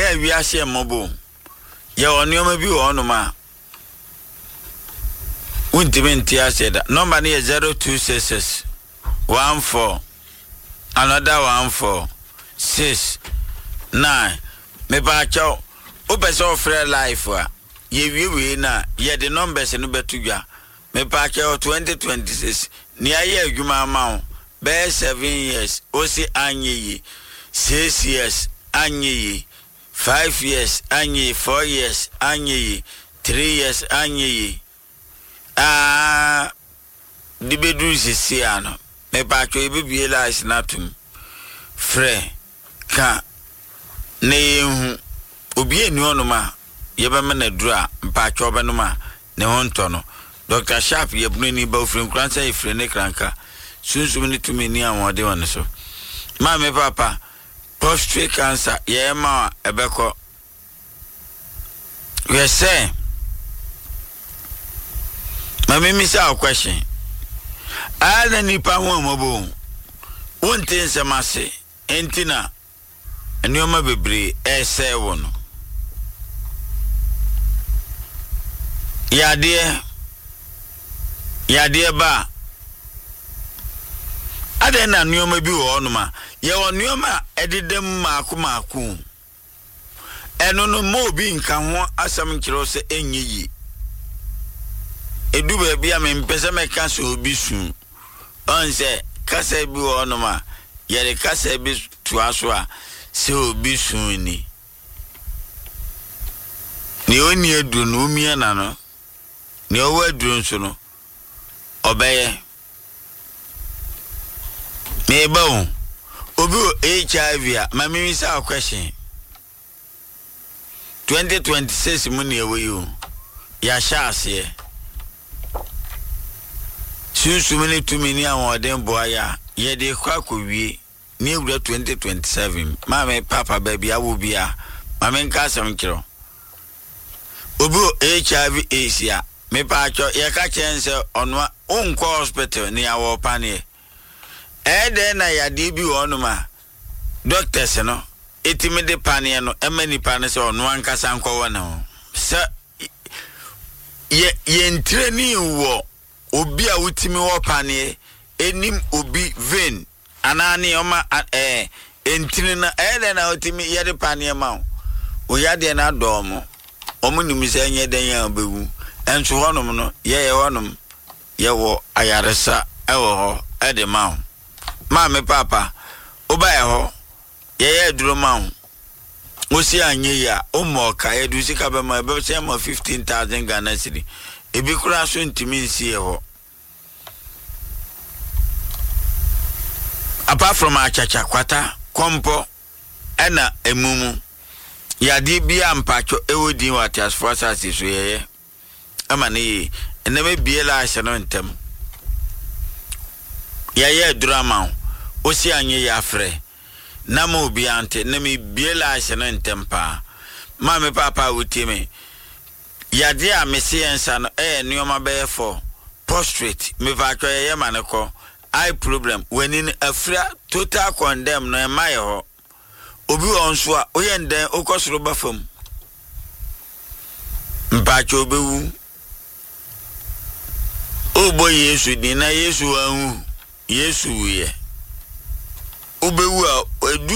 yeah we are share mobile ya onioma bi wo no ma untimenti a said number near 0266 14 another 146 me ba chow obeso free life a ye we na ye the numbers no betugwa me ba chow 2026 ni aye adwuma ma be 7 years osi anyi 6 years anyi 5 years anyi 4 years anyi 3 years anyi di bedru sisi ano me ba chow ebibie life na tum free ka ne hu obi eni onuma yebema na dura mpacho benuma ne honto no Dr. Sharp yebuni ba ofrin kransa ifre ne kranka sunsum ni tumi ni amode won so ma me papa prostate cancer ye ma ebeko we say ma me misa question ala ni pa ho mobo wonten semase entina enioma bebre ese wono yade ba adena enioma bi wo no ma ye wo enioma ededem maako eno no mo bi nka ho asam kiro se enyi edu ba bia me mpese me ka so obi su onse kasa bi wo no ma ye de kasa bi tuaso a se obi su ni oni edu no mi na no ni owo edu nso no obeye me ba obi HIV a ma mi sa question 2026 mu ni ewe yo ya sha ase susu mi tumi ni awon den boya ye de kwa ko wie ni ewura 2027 ma me papa baby awo bia ma me nka sam kiro obi HIV Asia me pa cho ye ka chense onwa unko hospital ni awo pane na ya de bi onuma doctors no etimi de pane no emani pane se onwa nkasa nko wona ho se ye ntreni wo obi a wutimi wo pane enim obi vein anani oma entini na na wutimi ye de pane ma o ya de na domo omunim se nye den ya bewu enso honom no ye honom ye wo ayaresa ewo ho ede ma me papa oba ye ho ye duro ma osi anye ya omo ka edu sika be ma be se ma 15,000 Ghana cedi ebi kura so ntimi nsi ye ho apart from achacha kwata kompo ena emumu ya di bia mpacho ewodin watias forces so ye ama ne enebe biela aseno ntem ya drama osi anye ya frɛ na mo bi ante na me biela aseno ntem pa ma me papa wutime ya di a mesi ensa no nioma be for prostrate me va twa ye maneko eye problem when afra total condemn no emaye ho obi onso a oyenden okosoro bafam mpacho bewu obo Yesu di na Yesu anwu Yesu ye obewu a